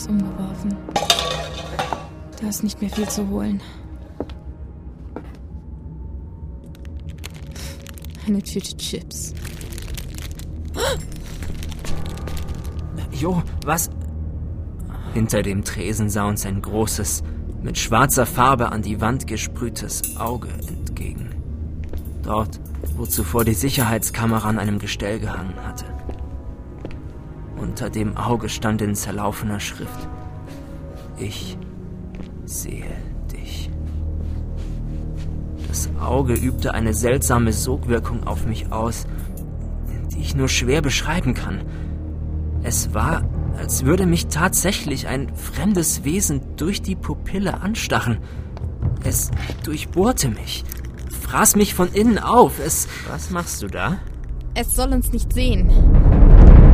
alles umgeworfen. Da ist nicht mehr viel zu holen. Eine Tüte Chips. Jo, was? Hinter dem Tresen sah uns ein großes, mit schwarzer Farbe an die Wand gesprühtes Auge entgegen. Dort, wo zuvor die Sicherheitskamera an einem Gestell gehangen hatte. Unter dem Auge stand in zerlaufener Schrift: Ich sehe dich. Das Auge übte eine seltsame Sogwirkung auf mich aus, die ich nur schwer beschreiben kann. Es war, als würde mich tatsächlich ein fremdes Wesen durch die Pupille anstarren. Es durchbohrte mich, fraß mich von innen auf. Was machst du da? Es soll uns nicht sehen.